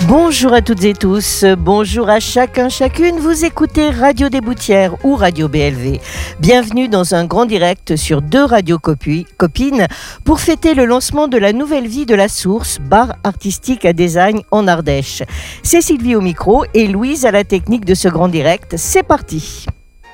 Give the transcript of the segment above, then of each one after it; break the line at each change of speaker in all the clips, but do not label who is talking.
Bonjour à toutes et tous, bonjour à chacun, chacune. Vous écoutez Radio des Boutières ou Radio BLV. Bienvenue dans un grand direct sur 2 radios copines pour fêter le lancement de la nouvelle vie de La Source, bar artistique à Désagne en Ardèche. C'est Sylvie au micro et Louise à la technique de ce grand direct. C'est parti.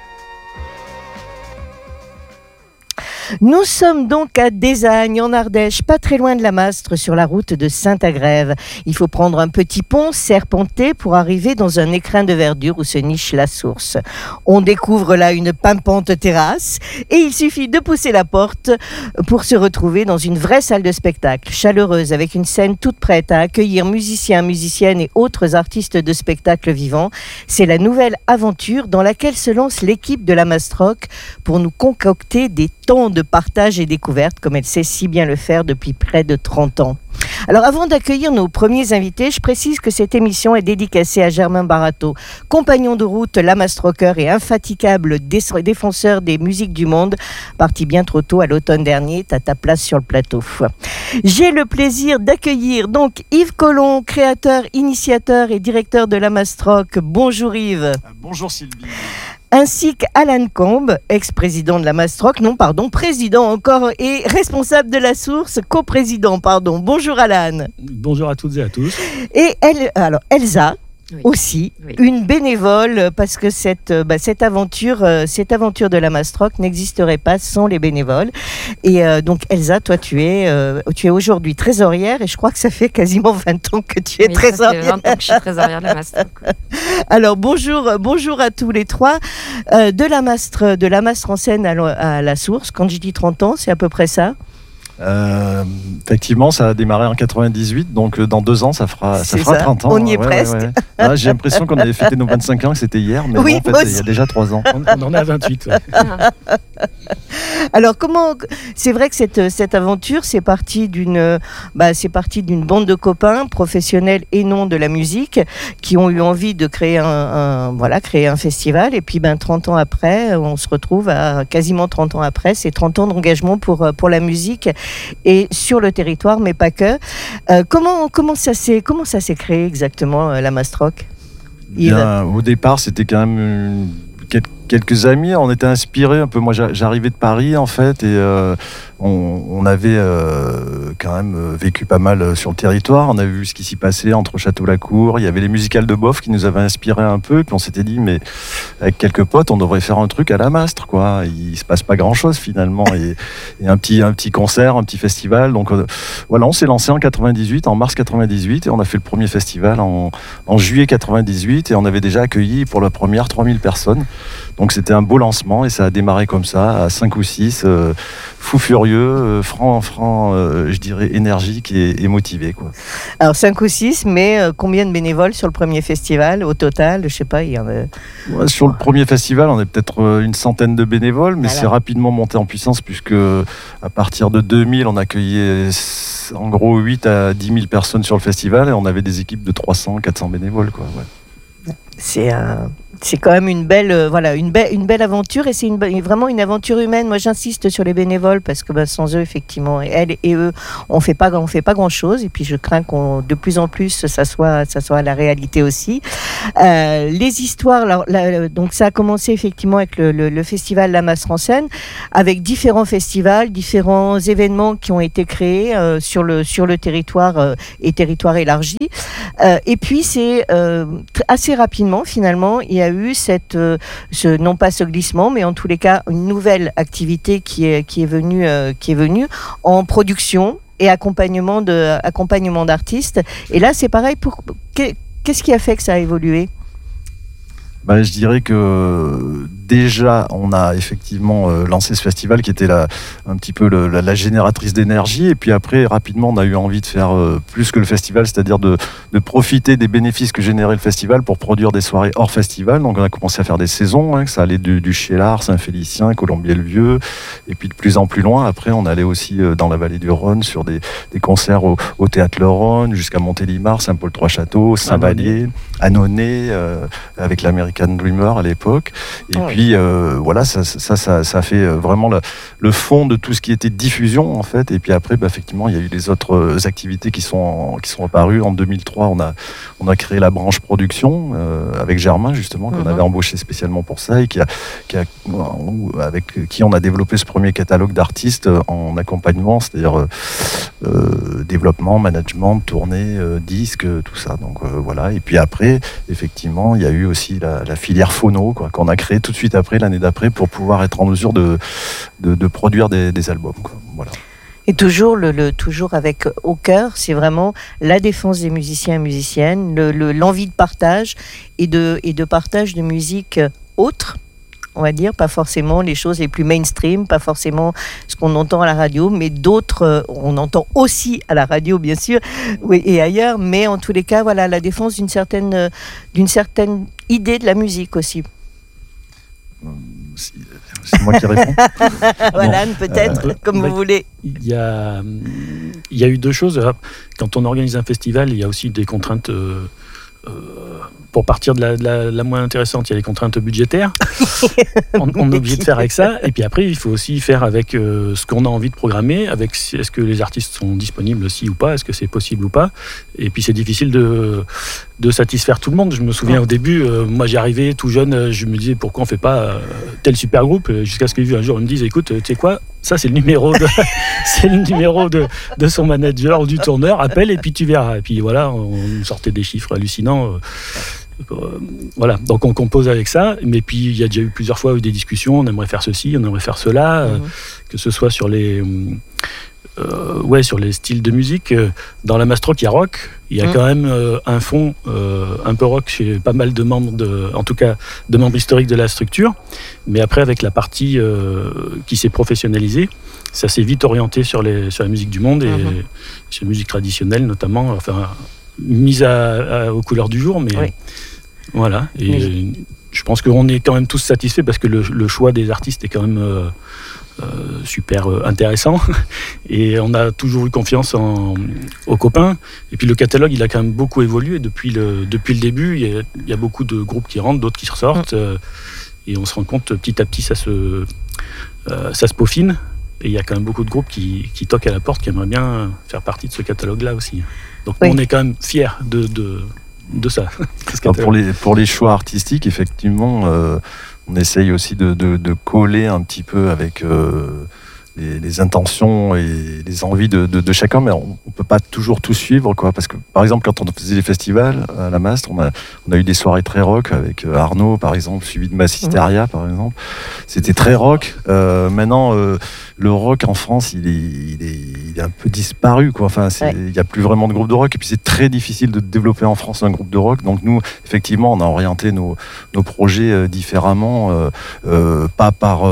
Nous sommes donc à Désagne, en Ardèche, pas très loin de la Mastre, sur la route de Saint-Agrève. Il faut prendre un petit pont serpenté pour arriver dans un écrin de verdure où se niche la source. On découvre là une pimpante terrasse et il suffit de pousser la porte pour se retrouver dans une vraie salle de spectacle, chaleureuse, avec une scène toute prête à accueillir musiciens, musiciennes et autres artistes de spectacle vivant. C'est la nouvelle aventure dans laquelle se lance l'équipe de la Mastrock pour nous concocter des temps de partage et découverte, comme elle sait si bien le faire depuis près de 30 ans. Alors avant d'accueillir nos premiers invités, je précise que cette émission est dédicacée à Germain Barato, compagnon de route, lamastrocker et infatigable défenseur des musiques du monde, parti bien trop tôt à l'automne dernier. T'as ta place sur le plateau. J'ai le plaisir d'accueillir donc Yves Collomb, créateur, initiateur et directeur de Lamastrock. Bonjour Yves.
Bonjour Sylvie.
Ainsi qu'Alan Combe, ex-président de la Mastrock, président encore et responsable de La Source, coprésident, pardon. Bonjour Alan.
Bonjour à toutes et à tous.
Et Elsa. Oui. Aussi, oui. Une bénévole, parce que cette aventure de la Mastrock n'existerait pas sans les bénévoles. Et donc Elsa, toi tu es aujourd'hui trésorière et je crois que ça fait quasiment 20 ans que tu es trésorière.
Ça fait 20 ans que je suis trésorière de la Mastrock.
Alors bonjour à tous les trois. De la Mastre en scène à La Source, quand je dis 30 ans, c'est à peu près ça.
Effectivement, ça a démarré en 98, donc dans 2 ans, ça fera 30 ans.
On y est presque.
Ouais. Ah, j'ai l'impression qu'on avait fêté nos 25 ans, que c'était hier, mais
oui,
en fait, il y a déjà 3 ans. On en est à 28. Ouais.
Alors, c'est vrai que cette aventure, c'est parti d'une bande de copains, professionnels et non de la musique, qui ont eu envie de créer un festival. Et puis, 30 ans après, on se retrouve quasiment 30 ans après, c'est 30 ans d'engagement pour la musique et sur le territoire, mais pas que. Comment ça s'est créé exactement, la Mastrock, Yves ?
Bien, au départ, c'était quand même quelques amis. On était inspirés un peu. Moi, j'arrivais de Paris, en fait, et on avait quand même vécu pas mal sur le territoire. On avait vu ce qui s'y passait entre Château-Lacour. Il y avait les musicales de Bof qui nous avaient inspirés un peu. Puis on s'était dit, mais avec quelques potes, on devrait faire un truc à la Mastre, quoi. Il se passe pas grand-chose finalement. et un petit concert, un petit festival. Donc voilà, on s'est lancé en mars 98, et on a fait le premier festival en juillet 98, et on avait déjà accueilli pour la première 3000 personnes. Donc c'était un beau lancement, et ça a démarré comme ça, à 5 ou 6, fou furieux, franc, je dirais énergique et motivé, quoi.
Alors 5 ou 6, mais combien de bénévoles sur le premier festival au total ? Je sais pas, il y en a...
Ouais, sur le premier festival, on est peut-être une centaine de bénévoles, mais c'est rapidement monté en puissance, puisque à partir de 2000, on accueillait en gros 8 à 10 000 personnes sur le festival, et on avait des équipes de 300, 400 bénévoles, quoi. Ouais.
C'est quand même une belle aventure, et c'est vraiment une aventure humaine. Moi, j'insiste sur les bénévoles parce que sans eux, effectivement, elles et eux, on fait pas grand chose. Et puis, je crains qu'on de plus en plus ça soit la réalité aussi. Les histoires, donc ça a commencé effectivement avec le festival La Mastre en scène, avec différents festivals, différents événements qui ont été créés sur le territoire et territoire élargi. Et puis, c'est assez rapidement, finalement, il y a eu non pas ce glissement, mais en tous les cas une nouvelle activité qui est venue en production et accompagnement d'artistes. Et là, c'est pareil. Qu'est-ce qui a fait que ça a évolué ?
Je dirais que déjà, on a effectivement lancé ce festival qui était un petit peu la génératrice d'énergie. Et puis après, rapidement, on a eu envie de faire plus que le festival, c'est-à-dire de profiter des bénéfices que générait le festival pour produire des soirées hors festival. Donc on a commencé à faire des saisons, ça allait du Chélar, Saint-Félicien, Colombier-le-Vieux, et puis de plus en plus loin. Après, on allait aussi dans la vallée du Rhône sur des concerts au Théâtre Le Rhône, jusqu'à Montélimar, Saint-Paul-Trois-Châteaux, Saint-Vallier, Annonay, avec l'American Dreamer à l'époque. Et puis puis voilà, ça fait vraiment le fond de tout ce qui était diffusion en fait. Et puis après, effectivement, il y a eu les autres activités qui sont apparues. En 2003, on a créé la branche production avec Germain justement, qu'on avait embauché spécialement pour ça et avec qui on a développé ce premier catalogue d'artistes en accompagnement, c'est-à-dire développement, management, tournée, disque, tout ça. Donc voilà. Et puis après, effectivement, il y a eu aussi la filière phono qu'on a créée tout de suite après, l'année d'après, pour pouvoir être en mesure de produire des albums. Voilà.
Et toujours, toujours avec au cœur, c'est vraiment la défense des musiciens et musiciennes, l'envie de partage et de partage de musique autre, on va dire, pas forcément les choses les plus mainstream, pas forcément ce qu'on entend à la radio, mais d'autres, on entend aussi à la radio bien sûr, oui, et ailleurs, mais en tous les cas, voilà, la défense d'une certaine idée de la musique aussi.
C'est moi qui réponds.
Voilà, peut-être, comme vous voulez.
Il y a eu deux choses. Quand on organise un festival, il y a aussi des contraintes. Pour partir de la moins intéressante, il y a les contraintes budgétaires. On est obligé de faire avec ça. Et puis après, il faut aussi faire avec ce qu'on a envie de programmer, avec est-ce que les artistes sont disponibles aussi ou pas, est-ce que c'est possible ou pas. Et puis c'est difficile de satisfaire tout le monde. Je me souviens au début, moi j'y arrivais tout jeune, je me disais pourquoi on fait pas tel super groupe, jusqu'à ce qu'un jour ils me disent écoute, tu sais quoi, ça c'est le numéro de son manager ou du tourneur, appelle et puis tu verras. Et puis voilà, on sortait des chiffres hallucinants. Voilà, donc on compose avec ça, mais puis il y a déjà eu plusieurs fois des discussions, on aimerait faire ceci, on aimerait faire cela, que ce soit sur les styles de musique. Dans la Mastrock, il y a rock, il y a quand même un fond un peu rock chez pas mal de membres, en tout cas de membres historiques de la structure, mais après avec la partie qui s'est professionnalisée, ça s'est vite orienté sur la musique du monde et sur la musique traditionnelle notamment, enfin mise aux couleurs du jour, mais voilà. Et je pense qu'on est quand même tous satisfaits parce que le choix des artistes est quand même super intéressant et on a toujours eu confiance aux copains. Et puis le catalogue, il a quand même beaucoup évolué depuis le début. Il y a beaucoup de groupes qui rentrent, d'autres qui ressortent, et on se rend compte petit à petit ça se peaufine. Et il y a quand même beaucoup de groupes qui toquent à la porte, qui aimeraient bien faire partie de ce catalogue-là aussi. Donc on est quand même fiers de ça.
Pour les choix artistiques, effectivement, on essaye aussi de coller un petit peu avec les intentions et les envies de chacun, mais on ne peut pas toujours tout suivre, quoi. Parce que, par exemple, quand on faisait les festivals à la Mastre, on a eu des soirées très rock avec Arnaud, par exemple, suivi de Massisteria, par exemple. C'était très rock. Maintenant, le rock en France, il est un peu disparu, quoi. Enfin, il n'y a plus vraiment de groupe de rock, et puis c'est très difficile de développer en France un groupe de rock. Donc nous, effectivement, on a orienté nos projets différemment, pas par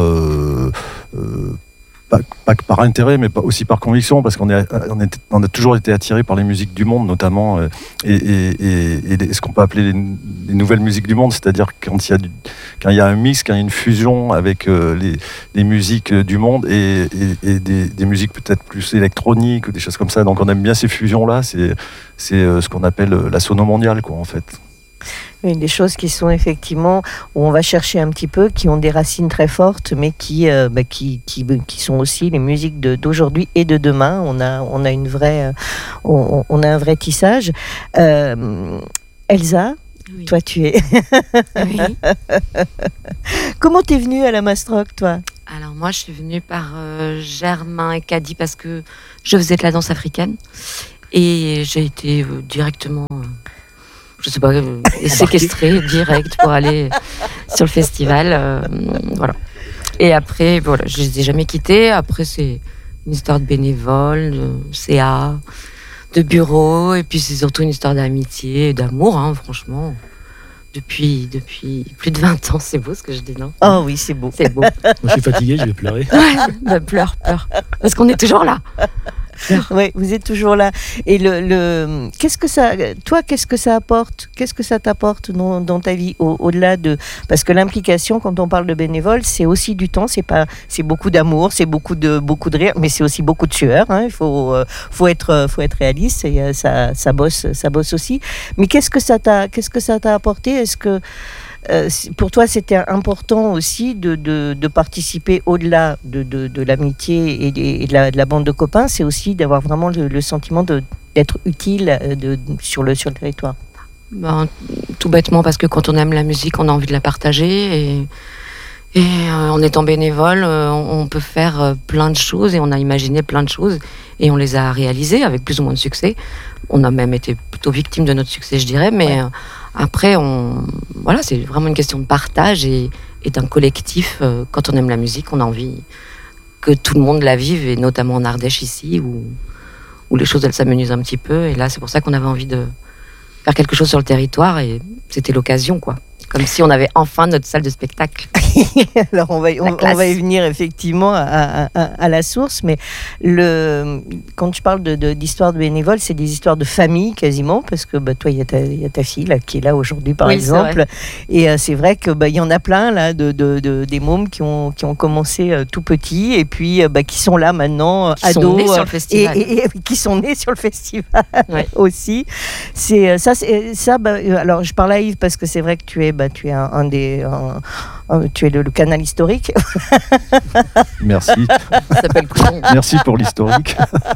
par intérêt, mais aussi par conviction, parce qu'on a toujours été attirés par les musiques du monde, notamment, et ce qu'on peut appeler les nouvelles musiques du monde, c'est-à-dire quand il y a un mix, quand il y a une fusion avec les musiques du monde et des musiques peut-être plus électroniques ou des choses comme ça. Donc on aime bien ces fusions-là, c'est ce qu'on appelle la sono mondiale, quoi, en fait.
Des choses qui sont effectivement, où on va chercher un petit peu, qui ont des racines très fortes, mais qui sont aussi les musiques d'aujourd'hui et de demain. On a un vrai tissage. Elsa, oui. Toi tu es...
Oui.
Comment t'es venue à la Mastrock, toi ?
Alors moi je suis venue par Germain et Caddy parce que je faisais de la danse africaine et j'ai été directement... je sais pas, séquestrée direct pour aller sur le festival, voilà. Et après, voilà, je les ai jamais quittés. Après, c'est une histoire de bénévole, de CA, de bureau, et puis c'est surtout une histoire d'amitié et d'amour, hein, franchement. Depuis plus de 20 ans, c'est beau ce que je dis, non ?
Oh oui, c'est beau.
C'est beau.
Moi, je suis fatigué, je vais pleurer.
Ouais, pleure. Parce qu'on est toujours là.
Oui, vous êtes toujours là. Et qu'est-ce que ça apporte ? Qu'est-ce que ça t'apporte dans ta vie au-delà de... Parce que l'implication, quand on parle de bénévole, c'est aussi du temps, c'est beaucoup d'amour, c'est beaucoup de rire, mais c'est aussi beaucoup de sueur, hein. Il faut être réaliste, et ça bosse aussi. Mais qu'est-ce que ça t'a apporté ? Est-ce que pour toi, c'était important aussi de participer au-delà de l'amitié et de la bande de copains. C'est aussi d'avoir vraiment le sentiment d'être utile sur le territoire.
Tout bêtement, parce que quand on aime la musique, on a envie de la partager. Et en étant bénévole, on peut faire plein de choses et on a imaginé plein de choses et on les a réalisées avec plus ou moins de succès. On a même été plutôt victime de notre succès, je dirais, mais après, voilà, c'est vraiment une question de partage et d'un collectif. Quand on aime la musique, on a envie que tout le monde la vive, et notamment en Ardèche ici, où les choses elles s'amenuisent un petit peu. Et là, c'est pour ça qu'on avait envie de faire quelque chose sur le territoire et c'était l'occasion, quoi. Comme si on avait enfin notre salle de spectacle.
Alors on va y venir effectivement à la source, mais quand tu parles d'histoires de bénévoles, c'est des histoires de famille quasiment, parce que toi il y a ta fille là, qui est là aujourd'hui par exemple, et c'est vrai que il y en a plein là des mômes qui ont commencé tout petits et puis qui sont là maintenant ados,
sont nés sur le festival.
Et qui sont nés sur le festival aussi. C'est ça. Alors je parle à Yves parce que c'est vrai que tu es tu es le canal historique.
Merci.
Ça s'appelle comment ?
Merci pour l'historique.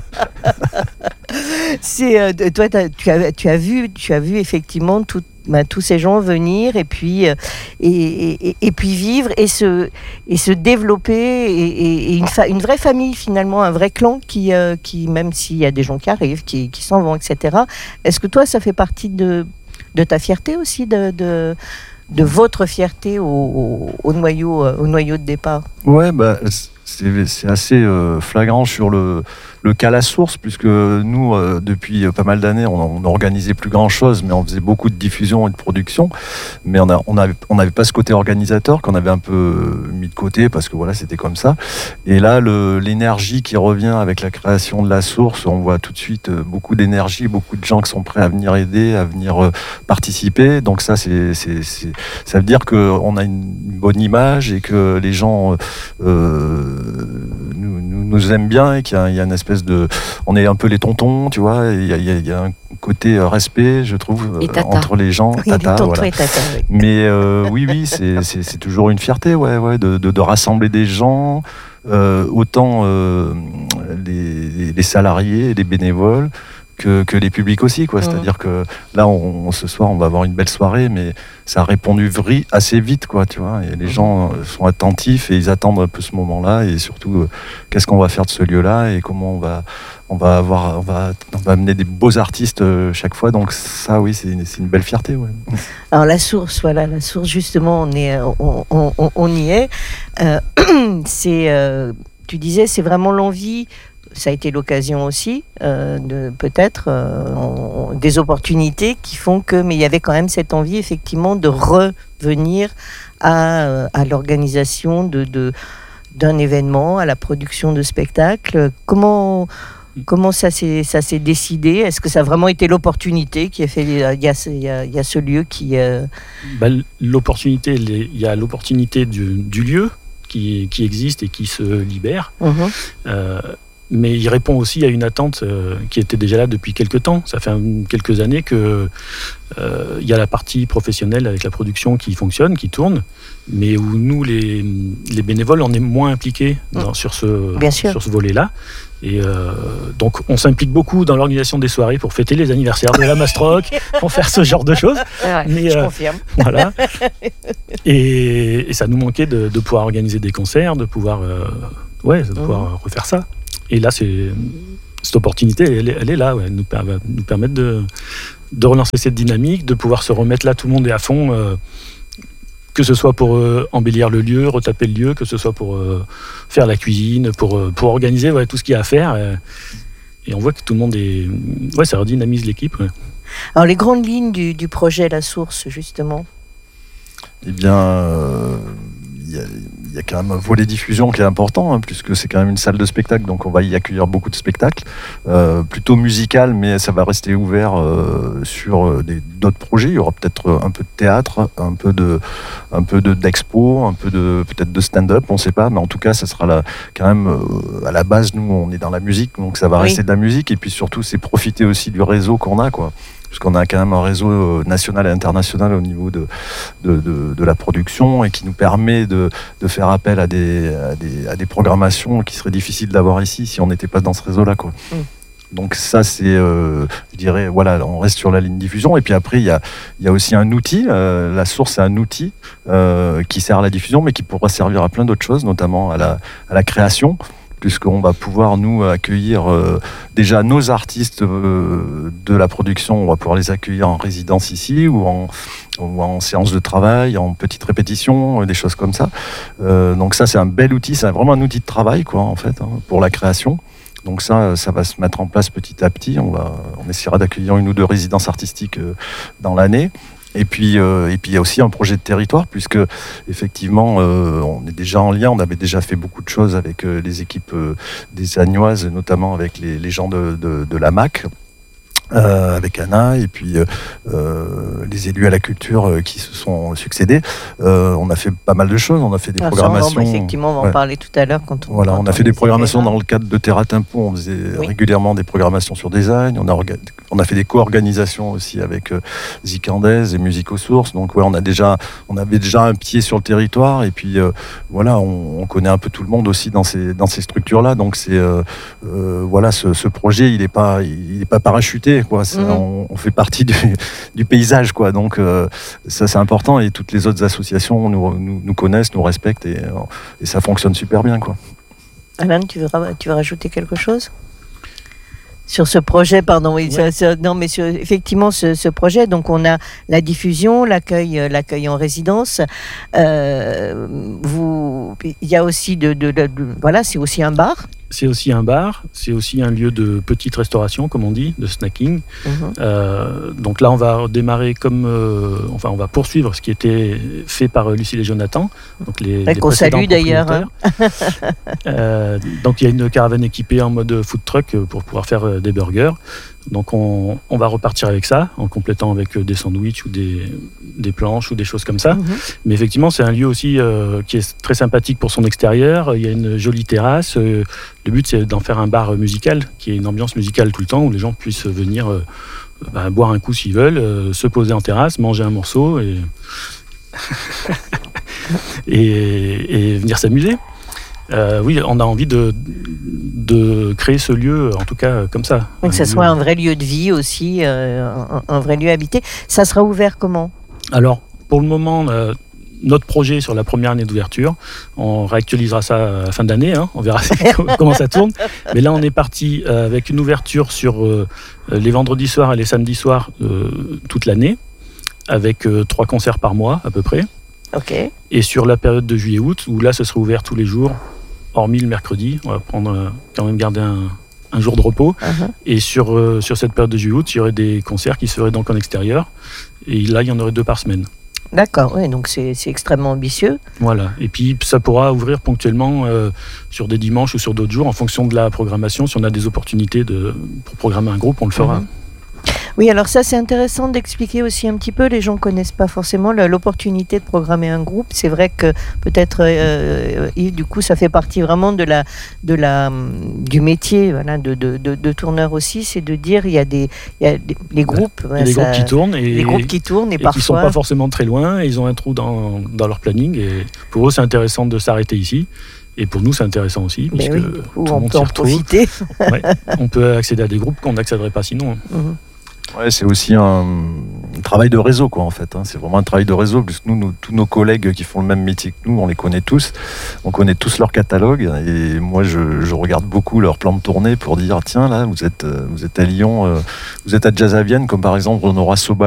Toi, tu as vu effectivement tous ces gens venir et puis vivre et se développer et une vraie famille finalement, un vrai clan qui même s'il y a des gens qui arrivent, qui s'en vont, etc. Est-ce que toi, ça fait partie de ta fierté aussi, de votre fierté au noyau de départ?
Ouais, c'est assez flagrant sur le cas La Source, puisque nous, depuis pas mal d'années, on n'organisait plus grand-chose, mais on faisait beaucoup de diffusion et de production. Mais on n'avait pas ce côté organisateur qu'on avait un peu mis de côté, parce que voilà, c'était comme ça. Et là, l'énergie qui revient avec la création de La Source, on voit tout de suite beaucoup d'énergie, beaucoup de gens qui sont prêts à venir aider, à venir participer. Donc ça, ça veut dire qu'on a une bonne image et que les gens nous aiment bien et qu'il y a une espèce on est un peu les tontons, tu vois, il y a un côté respect, je trouve, entre les gens.
Oui, tata, voilà. Et tata, oui.
Mais oui, c'est toujours une fierté, de rassembler des gens, autant les salariés et les bénévoles que les publics aussi, quoi. C'est-à-dire que là, ce soir, on va avoir une belle soirée, mais ça a répondu assez vite, quoi, tu vois. Et les gens sont attentifs et ils attendent un peu ce moment-là, et surtout, qu'est-ce qu'on va faire de ce lieu-là et comment on va amener des beaux artistes chaque fois. Donc ça, oui, c'est une belle fierté, ouais.
Alors la source, justement, on y est. Tu disais, c'est vraiment l'envie. Ça a été l'occasion aussi peut-être des opportunités qui font que, mais il y avait quand même cette envie effectivement de revenir à l'organisation d'un événement, à la production de spectacles. Comment ça s'est décidé? Est-ce que ça a vraiment été l'opportunité qui a fait il y a ce lieu qui
l'opportunité, il y a l'opportunité du lieu qui existe et qui se libère. Mais il répond aussi à une attente qui était déjà là depuis quelques temps. Ça fait quelques années qu'il y a la partie professionnelle avec la production qui fonctionne, qui tourne, mais où nous, les bénévoles, on est moins impliqués sur ce volet-là. Et donc, on s'implique beaucoup dans l'organisation des soirées pour fêter les anniversaires de la Mastroc, pour faire ce genre de choses.
Mais, je confirme.
Voilà. Et ça nous manquait de pouvoir organiser des concerts, de pouvoir refaire ça. Et là, cette opportunité, elle est là, elle va nous permettre de relancer cette dynamique, de pouvoir se remettre là, tout le monde est à fond, que ce soit pour embellir le lieu, retaper le lieu, que ce soit pour faire la cuisine, pour organiser tout ce qu'il y a à faire. Et on voit que tout le monde ça redynamise l'équipe. Ouais.
Alors, les grandes lignes du projet La Source, justement.
Eh bien, il y a quand même un volet diffusion qui est important, puisque c'est quand même une salle de spectacle, donc on va y accueillir beaucoup de spectacles, plutôt musical, mais ça va rester ouvert sur d'autres projets. Il y aura peut-être un peu de théâtre, un peu d'expo, un peu peut-être de stand-up, on ne sait pas, mais en tout cas, ça sera là, quand même à la base. Nous, on est dans la musique, donc ça va rester de la musique, et puis surtout, c'est profiter aussi du réseau qu'on a, quoi. puisqu'on a quand même un réseau national et international au niveau de la production et qui nous permet de faire appel à des programmations qui seraient difficiles d'avoir ici si on n'était pas dans ce réseau-là, quoi. Donc ça, c'est, je dirais, voilà, on reste sur la ligne diffusion. Et puis après, il y a aussi un outil. La source, c'est un outil qui sert à la diffusion, mais qui pourra servir à plein d'autres choses, notamment à la création, puisqu'on va pouvoir, nous, accueillir déjà nos artistes de la production. On va pouvoir les accueillir en résidence ici ou en séance de travail, en petite répétition, des choses comme ça. Donc ça, c'est un bel outil. C'est vraiment un outil de travail, quoi, en fait, pour la création. Donc ça va se mettre en place petit à petit. On essaiera d'accueillir 1 ou 2 résidences artistiques dans l'année. Et puis il y a aussi un projet de territoire, puisque effectivement on est déjà en lien. On avait déjà fait beaucoup de choses avec les équipes des Agnoises, notamment avec les gens de la MAC. Avec Anna et puis les élus à la culture qui se sont succédés. On a fait pas mal de choses. On a fait des programmations.
Effectivement, on va en parler tout à l'heure.
On a fait des programmations dans le cadre de Terra Tempo. On faisait régulièrement des programmations sur design. On a fait des co-organisations aussi avec Zikandez et Musique aux Sources. Donc on avait déjà un pied sur le territoire. Et puis on connaît un peu tout le monde aussi dans ces structures-là. Donc c'est ce projet, il est pas parachuté. Quoi. On fait partie du paysage, quoi. Donc ça c'est important, et toutes les autres associations nous connaissent, nous respectent, et ça fonctionne super bien, quoi.
Alan, tu veux rajouter quelque chose sur ce projet? Pardon, oui. Effectivement, ce projet, donc on a la diffusion, l'accueil en résidence. Il y a aussi c'est aussi un bar.
C'est aussi un bar, c'est aussi un lieu de petite restauration, comme on dit, de snacking. Donc là, on va démarrer on va poursuivre ce qui était fait par Lucille et Jonathan. Donc les
qu'on salue d'ailleurs.
Donc il y a une caravane équipée en mode food truck pour pouvoir faire des burgers. Donc on va repartir avec ça, en complétant avec des sandwichs ou des planches ou des choses comme ça. Mais effectivement, c'est un lieu aussi qui est très sympathique pour son extérieur. Il y a une jolie terrasse. Le but, c'est d'en faire un bar musical, qui ait une ambiance musicale tout le temps, où les gens puissent venir boire un coup s'ils veulent, se poser en terrasse, manger un morceau et venir s'amuser. On a envie de créer ce lieu, en tout cas comme ça.
Donc que ça soit un vrai lieu de vie aussi, un vrai lieu habité. Ça sera ouvert comment ?
Alors, pour le moment, notre projet sur la première année d'ouverture, on réactualisera ça à la fin d'année, on verra comment ça tourne. Mais là, on est parti avec une ouverture sur les vendredis soirs et les samedis soirs toute l'année, avec 3 concerts par mois à peu près.
Okay.
Et sur la période de juillet-août, où là, ce sera ouvert tous les jours, hormis le mercredi. On va quand même garder un jour de repos. Et sur cette période de juillet-août, il y aurait des concerts qui se feraient donc en extérieur. Et là, il y en aurait 2 par semaine.
D'accord, oui, donc c'est extrêmement ambitieux.
Voilà, et puis ça pourra ouvrir ponctuellement sur des dimanches ou sur d'autres jours, en fonction de la programmation. Si on a des opportunités pour programmer un groupe, on le fera.
Oui, alors ça c'est intéressant d'expliquer aussi un petit peu, les gens ne connaissent pas forcément l'opportunité de programmer un groupe. C'est vrai que peut-être, Yves, du coup ça fait partie vraiment du métier de tourneur aussi, c'est de dire il y a les groupes.
Il y a des groupes qui tournent
et parfois...
qui ne sont pas forcément très loin, et ils ont un trou dans leur planning, et pour eux c'est intéressant de s'arrêter ici. Et pour nous, c'est intéressant aussi, puisque tout le monde s'y retrouve.
Profiter.
On peut accéder à des groupes qu'on n'accéderait pas sinon.
Ouais, c'est aussi un travail de réseau, quoi, en fait. C'est vraiment un travail de réseau, puisque tous nos collègues qui font le même métier que nous, on les connaît tous. On connaît tous leur catalogue. Et moi, je regarde beaucoup leur plan de tournée pour dire, tiens, là, vous êtes à Lyon, vous êtes à Jazz à Vienne, comme par exemple, on aura Soba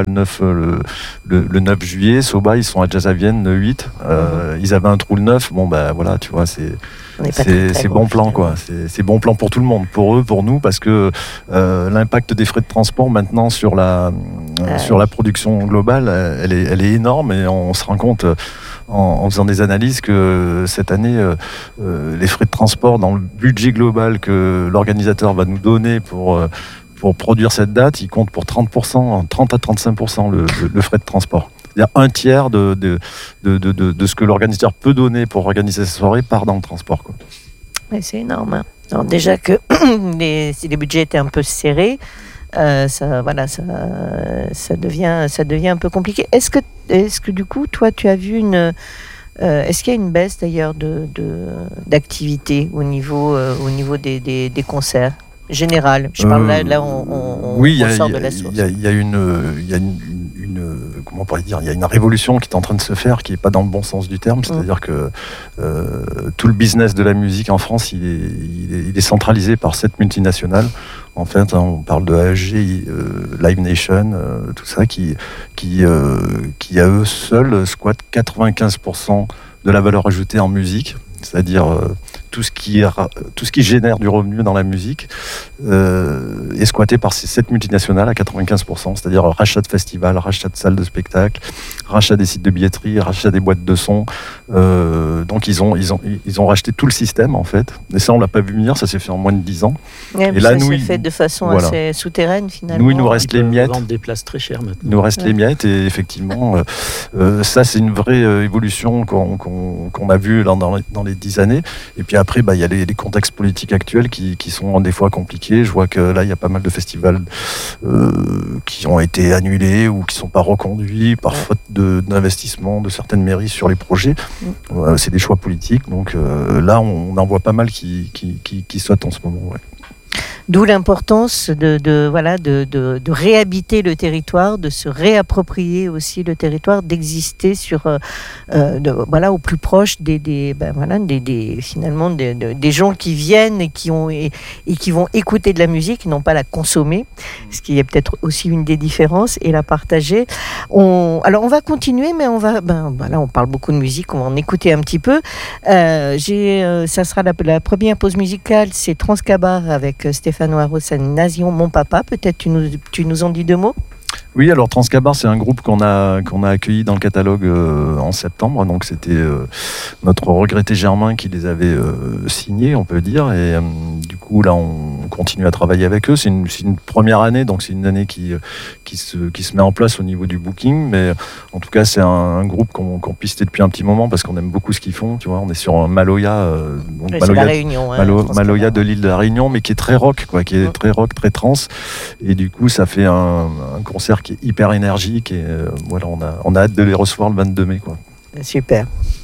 le 9 juillet. Soba, ils sont à Jazz à Vienne le 8. Ils avaient un trou le 9. Bon, voilà, tu vois, c'est bon plan, quoi. C'est bon plan pour tout le monde, pour eux, pour nous, parce que l'impact des frais de transport maintenant sur la production globale, elle est énorme, et on se rend compte en faisant des analyses que cette année, les frais de transport dans le budget global que l'organisateur va nous donner pour produire cette date, il compte pour 30% à 35% le frais de transport. C'est-à-dire un tiers de ce que l'organisateur peut donner pour organiser sa soirée part dans le transport, quoi.
Ouais, c'est énorme. Alors déjà que les budgets étaient un peu serrés, ça devient un peu compliqué. Est-ce que du coup, toi, tu as vu est-ce qu'il y a une baisse d'ailleurs d'activité au niveau des concerts général? Je parle là, on sort de la source.
Il y a une comment on pourrait dire, il y a une révolution qui est en train de se faire, qui n'est pas dans le bon sens du terme. C'est-à-dire que tout le business de la musique en France, il est centralisé par 7 multinationales. En fait, on parle de AEG, Live Nation, tout ça, qui à eux seuls squattent 95% de la valeur ajoutée en musique. C'est-à-dire tout ce qui génère du revenu dans la musique est squatté par ces 7 multinationales à 95%, c'est-à-dire rachat de festivals, rachat de salles de spectacle, rachat des sites de billetterie, rachat des boîtes de son. Donc ils ont racheté tout le système en fait. Et ça on l'a pas vu venir, ça s'est fait en moins de 10 ans.
Et là ça s'est fait de façon assez souterraine finalement.
Nous il nous reste les miettes.
Vendre des places très chères maintenant.
Il nous reste les miettes et effectivement ça c'est une vraie évolution qu'on a vue dans les 10 années. Et puis après, il y a les contextes politiques actuels qui sont des fois compliqués. Je vois que là, il y a pas mal de festivals qui ont été annulés ou qui ne sont pas reconduits par faute d'investissement de certaines mairies sur les projets. C'est des choix politiques. Donc là, on en voit pas mal qui sautent en ce moment. Ouais.
D'où l'importance de réhabiter le territoire, de se réapproprier aussi le territoire, d'exister au plus proche des gens qui viennent et qui vont écouter de la musique, non pas la consommer, ce qui est peut-être aussi une des différences, et la partager. Alors on va continuer, mais on parle beaucoup de musique, on va en écouter un petit peu. Ça sera la première pause musicale, c'est Transcabar avec Stéphane Noireau, Nation Mon Papa. Peut-être tu nous en dis 2 mots?
Oui, alors Transcabar, c'est un groupe qu'on a accueilli dans le catalogue en septembre. Donc c'était notre regretté Germain qui les avait signés, on peut dire. Et du coup, là, on continue à travailler avec eux. C'est une première année, donc c'est une année qui se met en place au niveau du booking. Mais en tout cas, c'est un groupe qu'on pistait depuis un petit moment parce qu'on aime beaucoup ce qu'ils font. Tu vois, on est sur un Maloya,
c'est la Réunion,
Maloya de l'île de la Réunion, mais qui est très rock, qui est très rock, très trance. Et du coup, ça fait un concert qui est hyper énergique et on a hâte de les recevoir le 22 mai.
Super.